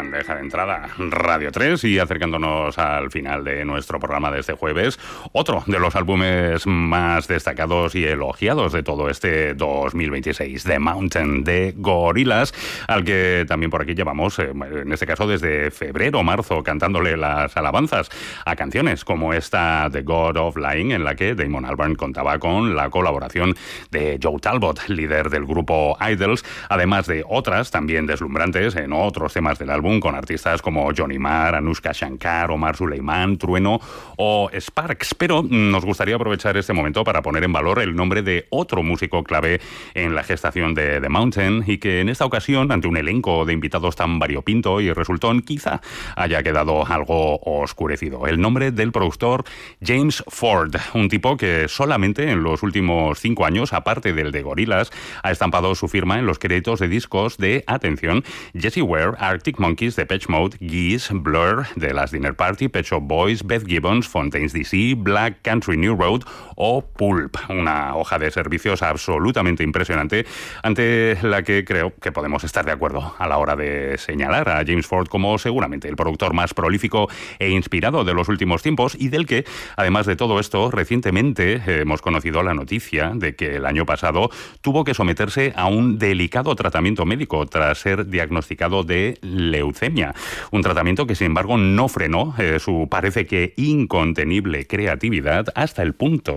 bandeja de entrada Radio 3 y acercándonos al final de nuestro programa de este jueves, otro de los álbumes más destacados y elogiados de todo este 2026, The Mountain de Gorillaz, al que también por aquí llevamos, en este caso desde febrero o marzo, cantándole las alabanzas a canciones como esta The God of Lying, en la que Damon Albarn contaba con la colaboración de Joe Talbot, líder del grupo Idols, además de otras también deslumbrantes en otros temas del álbum, con artistas como Johnny Marr, Anushka Shankar, Omar Suleiman, Trueno o Sparks. Pero nos gustaría aprovechar este momento para poner en valor el nombre de otro músico clave en la gestación de The Mountain, y que en esta ocasión, ante un elenco de invitados tan variopinto y resultón, quizá haya quedado algo oscurecido. El nombre del productor James Ford, un tipo que solamente en los últimos 5 años, aparte del de Gorillaz, ha estampado su firma en los créditos de discos de, atención, Jessie Ware, Arctic Monkeys, Depeche Mode, Geese, Blur, The Last Dinner Party, Pet Shop Boys, Beth Gibbons, Fontaines DC, Black Country New Road o Pulp. Una hoja de servicios absolutamente impresionante, ante la que creo que podemos estar de acuerdo a la hora de señalar a James Ford como seguramente el productor más prolífico e inspirado de los últimos tiempos, y del que, además de todo esto, recientemente hemos conocido la noticia de que el año pasado tuvo que someterse a un delicado tratamiento médico tras ser diagnosticado de leucemia. Un tratamiento que, sin embargo, no frenó su parece que incontenible creatividad, hasta el punto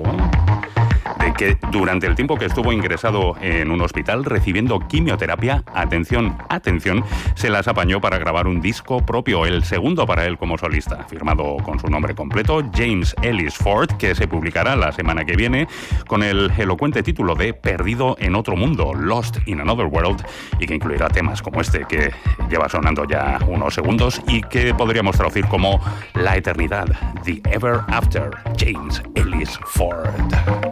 de que durante el tiempo que estuvo ingresado en un hospital recibiendo quimioterapia, atención, se las apañó para grabar un disco propio, el segundo para él como solista, firmado con su nombre completo, James Ellis Ford, que se publicará la semana que viene con el elocuente título de Perdido en otro mundo, Lost in Another World, y que incluirá temas como este que lleva sonando ya unos segundos y que podríamos traducir como La Eternidad, The Ever After, James Ellis Ford.